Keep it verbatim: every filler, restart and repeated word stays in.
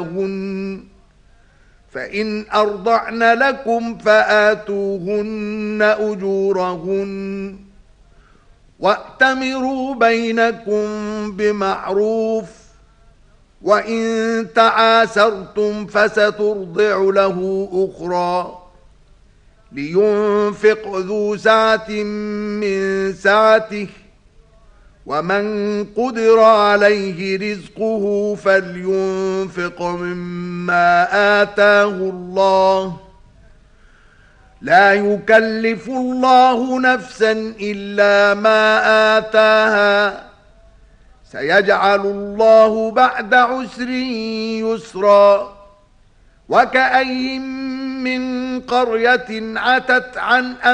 فإن أرضعن لكم فآتوهن أجورهن وأتمروا بينكم بمعروف وإن تعاسرتم فسترضع له أخرى لينفق ذو سعة من سعته ومن قدر عليه رزقه فلينفق مما آتاه الله لا يكلف الله نفسا إلا ما آتاها سيجعل الله بعد عسر يسرا وكأي من قرية عتت عن